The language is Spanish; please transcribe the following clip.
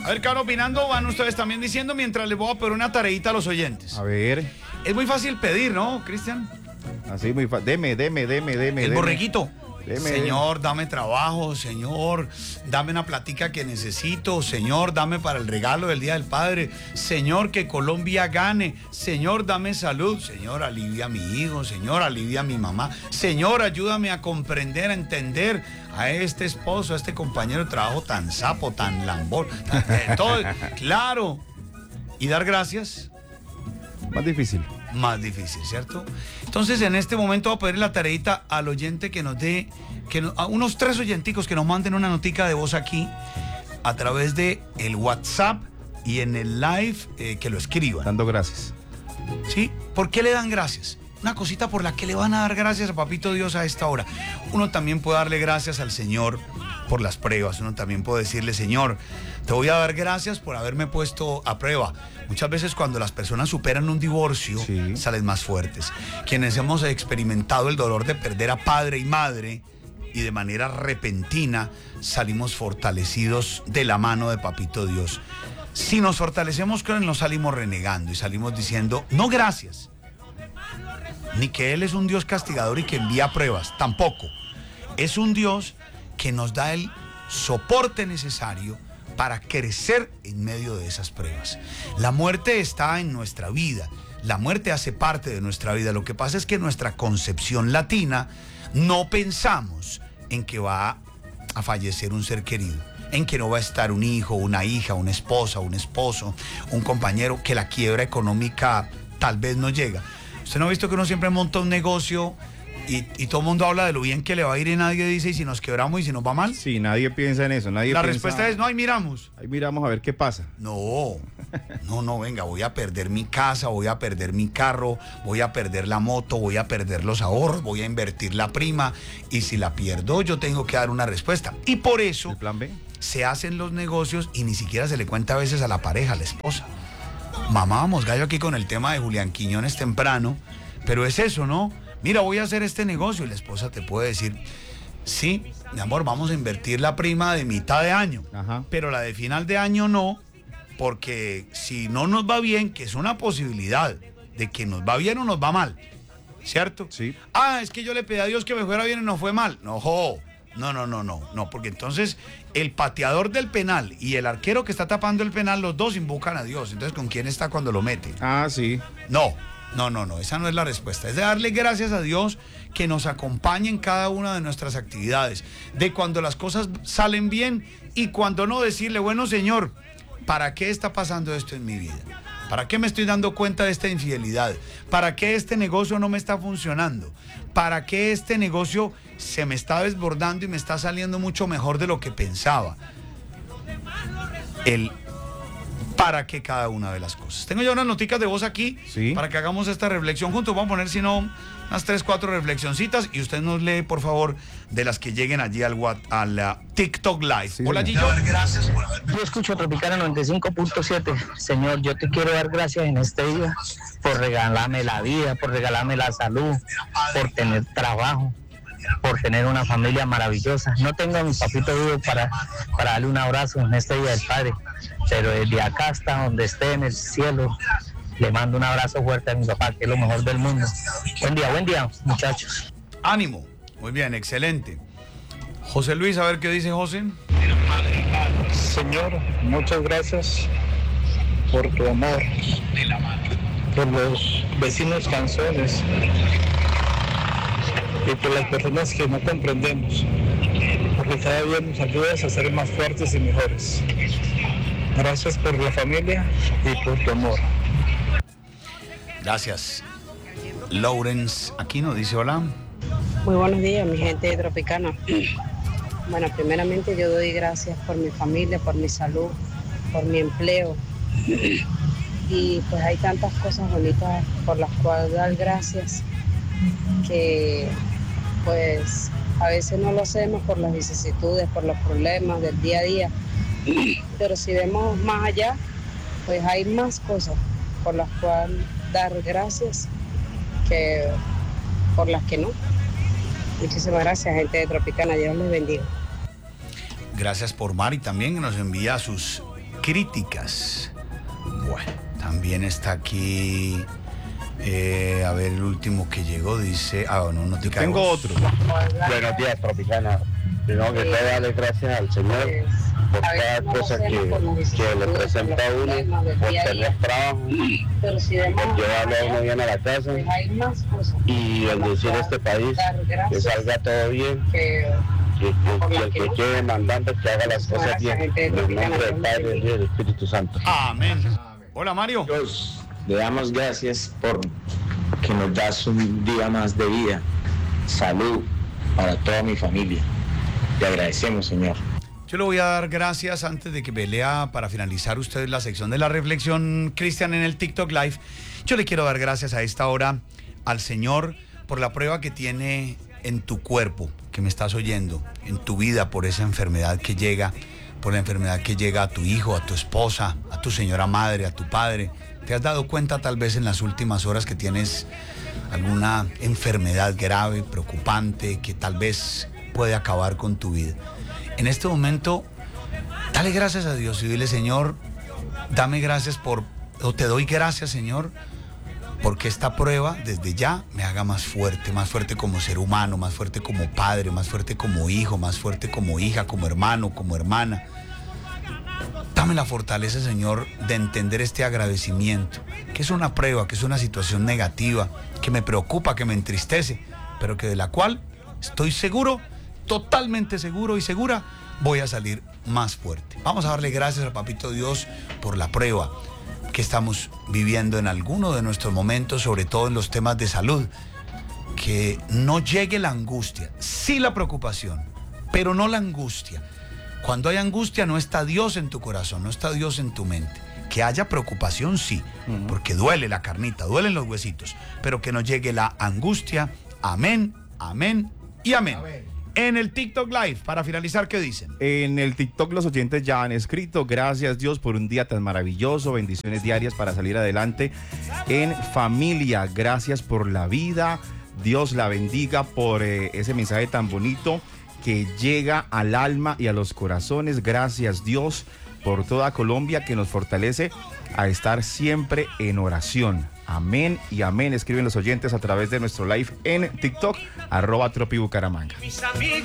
A ver, ¿qué van opinando? Van ustedes también diciendo mientras les voy a pedir una tareita a los oyentes. A ver. Es muy fácil pedir, ¿no, Cristian? Así muy fácil. Deme. El borreguito. Deme. Señor, dame trabajo. Señor, dame una platica que necesito. Señor, dame para el regalo del Día del Padre. Señor, que Colombia gane. Señor, dame salud. Señor, alivia a mi hijo. Señor, alivia a mi mamá. Señor, ayúdame a comprender, a entender a este esposo, a este compañero de trabajo tan sapo, tan lambón. Todo, claro. Y dar gracias. Más difícil. Más difícil, ¿cierto? Entonces, en este momento voy a pedir la tareita al oyente que nos dé, a unos 3 oyenticos que nos manden una notica de voz aquí a través de el WhatsApp y en el live que lo escriban. Dando gracias. ¿Sí? ¿Por qué le dan gracias? Una cosita por la que le van a dar gracias a Papito Dios a esta hora. Uno también puede darle gracias al Señor por las pruebas. Uno también puede decirle, Señor, te voy a dar gracias por haberme puesto a prueba. Muchas veces cuando las personas superan un divorcio, sí, salen más fuertes. Quienes hemos experimentado el dolor de perder a padre y madre y de manera repentina, salimos fortalecidos de la mano de Papito Dios. Si nos fortalecemos con él, no salimos renegando y salimos diciendo, no gracias. Ni que Él es un Dios castigador y que envía pruebas, tampoco. Es un Dios que nos da el soporte necesario para crecer en medio de esas pruebas. La muerte está en nuestra vida, la muerte hace parte de nuestra vida. Lo que pasa es que en nuestra concepción latina no pensamos en que va a fallecer un ser querido, en que no va a estar un hijo, una hija, una esposa, un esposo, un compañero, que la quiebra económica tal vez no llega. ¿Usted no ha visto que uno siempre monta un negocio y todo el mundo habla de lo bien que le va a ir y nadie dice, ¿y si nos quebramos y si nos va mal? Sí, nadie piensa en eso. La respuesta es, no, ahí miramos. Ahí miramos a ver qué pasa. No, venga, voy a perder mi casa, voy a perder mi carro, voy a perder la moto, voy a perder los ahorros, voy a invertir la prima y si la pierdo yo tengo que dar una respuesta. Y por eso ¿El plan B? Se hacen los negocios y ni siquiera se le cuenta a veces a la pareja, a la esposa. Mamábamos gallo aquí con el tema de Julián Quiñones temprano, pero es eso, ¿no? Mira, voy a hacer este negocio y la esposa te puede decir, sí, mi amor, vamos a invertir la prima de mitad de año, ajá, pero la de final de año no, porque si no nos va bien, que es una posibilidad de que nos va bien o nos va mal, ¿cierto? Sí. Ah, es que yo le pedí a Dios que me fuera bien y no fue mal. No, porque entonces el pateador del penal y el arquero que está tapando el penal, los dos invocan a Dios. Entonces, ¿con quién está cuando lo mete? Ah, sí. No, esa no es la respuesta. Es de darle gracias a Dios que nos acompañe en cada una de nuestras actividades, de cuando las cosas salen bien y cuando no, decirle, bueno, Señor, ¿para qué está pasando esto en mi vida? ¿Para qué me estoy dando cuenta de esta infidelidad? ¿Para qué este negocio no me está funcionando? ¿Para qué este negocio se me está desbordando y me está saliendo mucho mejor de lo que pensaba? Para qué cada una de las cosas. Tengo ya unas noticas de voz aquí, sí, para que hagamos esta reflexión juntos. Vamos a poner, si no, unas 3, 4 reflexioncitas y usted nos lee, por favor, de las que lleguen allí al TikTok Live. Sí, hola, Gillo. Gracias por haber... Yo escucho Tropicana 95.7. Señor, yo te quiero dar gracias en este día por regalarme la vida, por regalarme la salud, por tener trabajo, por tener una familia maravillosa. No tengo a mi papito vivo para darle un abrazo en este Día del Padre, pero desde acá hasta donde esté en el cielo, le mando un abrazo fuerte a mi papá, que es lo mejor del mundo. Buen día, muchachos. Ánimo. Muy bien, excelente. José Luis, a ver qué dice José. Señor, muchas gracias por tu amor, por los vecinos canzones y por las personas que no comprendemos, porque cada día nos ayudas a ser más fuertes y mejores. Gracias por la familia y por tu amor. Gracias. Lawrence Aquino dice hola. Muy buenos días, mi gente de Tropicana. Bueno, primeramente yo doy gracias por mi familia, por mi salud, por mi empleo. Y pues hay tantas cosas bonitas por las cuales dar gracias que pues a veces no lo hacemos por las vicisitudes, por los problemas del día a día. Pero si vemos más allá, pues hay más cosas por las cuales dar gracias que por las que no. Muchísimas gracias, gente de Tropicana. Dios les bendiga. Gracias por Mari también, que nos envía sus críticas. Bueno, también está aquí, a ver, el último que llegó dice, no te caigo. Tengo otro. Buenos días, Tropicana. Primero que todo, darle gracias al Señor por cada cosa que le presenta a uno, por tener trabajo, por llevarlo a uno bien a la casa y bendecir a este país, que salga todo bien, que el que quede mandando que haga las cosas bien, en el nombre del Padre, del Hijo y del Espíritu Santo. Amén. Hola, Mario. Dios, le damos gracias por que nos das un día más de vida, salud para toda mi familia. Te agradecemos, Señor. Yo le voy a dar gracias antes de que me lea para finalizar usted la sección de la reflexión, Cristian, en el TikTok Live. Yo le quiero dar gracias a esta hora al Señor por la prueba que tiene en tu cuerpo, que me estás oyendo, en tu vida, por esa enfermedad que llega, por la enfermedad que llega a tu hijo, a tu esposa, a tu señora madre, a tu padre. ¿Te has dado cuenta tal vez en las últimas horas que tienes alguna enfermedad grave, preocupante, que tal vez puede acabar con tu vida? En este momento, dale gracias a Dios y dile: Señor, dame gracias te doy gracias, Señor, porque esta prueba desde ya me haga más fuerte como ser humano, más fuerte como padre, más fuerte como hijo, más fuerte como hija, como hermano, como hermana. Dame la fortaleza, Señor, de entender este agradecimiento, que es una prueba, que es una situación negativa, que me preocupa, que me entristece, pero que de la cual estoy seguro, totalmente seguro y segura, voy a salir más fuerte. Vamos a darle gracias al Papito Dios por la prueba que estamos viviendo en alguno de nuestros momentos, sobre todo en los temas de salud. Que no llegue la angustia, sí la preocupación, pero no la angustia. Cuando hay angustia no está Dios en tu corazón, no está Dios en tu mente. Que haya preocupación, sí, porque duele la carnita, duelen los huesitos, pero que no llegue la angustia. Amén, amén y amén. En el TikTok Live, para finalizar, ¿qué dicen? En el TikTok los oyentes ya han escrito: gracias Dios por un día tan maravilloso, bendiciones diarias para salir adelante en familia, gracias por la vida, Dios la bendiga por ese mensaje tan bonito que llega al alma y a los corazones. Gracias Dios por toda Colombia, que nos fortalece a estar siempre en oración. Amén y amén. Escriben los oyentes a través de nuestro live en TikTok, @tropibucaramanga.